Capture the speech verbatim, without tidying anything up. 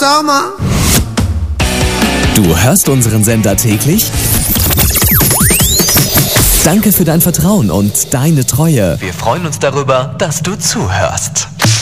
Sommer. Du hörst unseren Sender täglich? Danke für dein Vertrauen und deine Treue. Wir freuen uns darüber, dass du zuhörst.